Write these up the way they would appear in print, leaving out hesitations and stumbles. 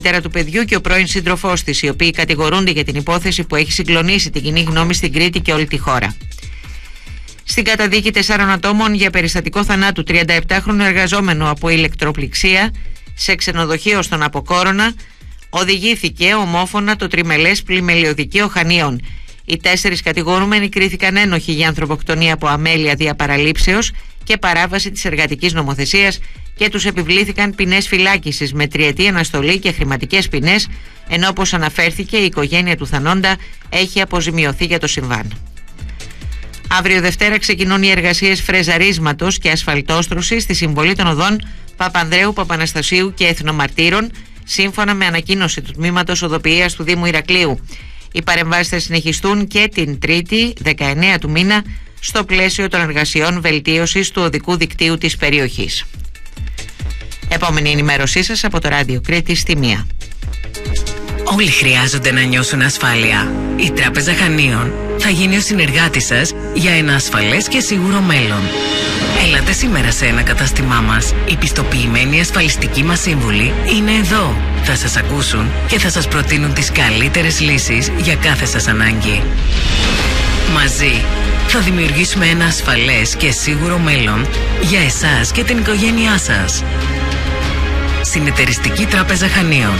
Του παιδιού και ο πρώην σύντροφός της, οι οποίοι κατηγορούνται για την υπόθεση που έχει συγκλονίσει την κοινή γνώμη στην Κρήτη και όλη τη χώρα. Στην καταδίκη 4 ατόμων για περιστατικό θανάτου 37χρονου εργαζόμενου από ηλεκτροπληξία σε ξενοδοχείο στον Αποκόρονα, οδηγήθηκε ομόφωνα το τριμελές πλημελιωδικείο Χανίων. Οι 4 κατηγορούμενοι κρίθηκαν ένοχοι για ανθρωποκτονία από αμέλεια δια παραλήψεως και παράβαση της εργατικής νομοθεσίας και τους επιβλήθηκαν ποινές φυλάκισης με 3ετή αναστολή και χρηματικές ποινές, ενώ όπως αναφέρθηκε η οικογένεια του θανόντα έχει αποζημιωθεί για το συμβάν. Αύριο Δευτέρα ξεκινούν οι εργασίες φρεζαρίσματος και ασφαλτόστρωσης στη συμβολή των οδών Παπανδρέου, Παπαναστασίου και Εθνομαρτύρων, σύμφωνα με ανακοίνωση του Τμήματος Οδοποιίας του Δήμου Ηρακλείου. Οι παρεμβάσεις θα συνεχιστούν και την Τρίτη, 19 του μήνα, στο πλαίσιο των εργασιών βελτίωσης του οδικού δικτύου της περιοχής. Επόμενη ενημέρωσή σας από το Ράδιο Κρήτη στη 1. Όλοι χρειάζονται να νιώσουν ασφάλεια. Η Τράπεζα Χανίων θα γίνει ο συνεργάτης σας για ένα ασφαλές και σίγουρο μέλλον. Έλατε σήμερα σε ένα κατάστημά μας. Οι πιστοποιημένοι ασφαλιστικοί μας σύμβουλοι είναι εδώ. Θα σας ακούσουν και θα σας προτείνουν τις καλύτερες λύσεις για κάθε σας ανάγκη. Μαζί θα δημιουργήσουμε ένα ασφαλές και σίγουρο μέλλον για εσάς και την οικογένειά σας. Συνεταιριστική Τράπεζα Χανίων.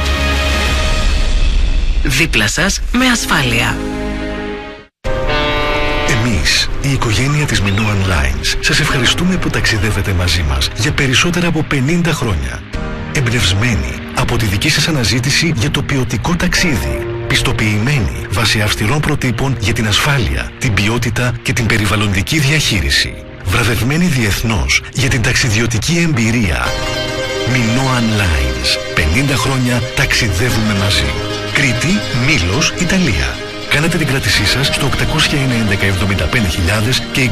Δίπλα σας με ασφάλεια. Εμείς, η οικογένεια της Minoan Lines, σας ευχαριστούμε που ταξιδεύετε μαζί μας για περισσότερα από 50 χρόνια. Εμπνευσμένοι από τη δική σας αναζήτηση για το ποιοτικό ταξίδι. Πιστοποιημένοι βάσει αυστηρών προτύπων για την ασφάλεια, την ποιότητα και την περιβαλλοντική διαχείριση. Βραβευμένοι διεθνώς για την ταξιδιωτική εμπειρία. Minoan Lines. 50 χρόνια ταξιδεύουμε μαζί. Κρήτη, Μήλος, Ιταλία. Κάνετε την κράτησή σας στο 811-75.000 και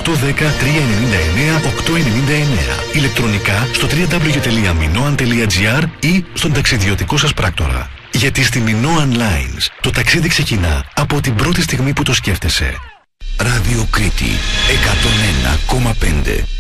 2810-399-899. Ηλεκτρονικά στο www.minoan.gr ή στον ταξιδιωτικό σας πράκτορα. Γιατί στη Minoan Lines το ταξίδι ξεκινά από την πρώτη στιγμή που το σκέφτεσαι. Ράδιο Κρήτη 101,5.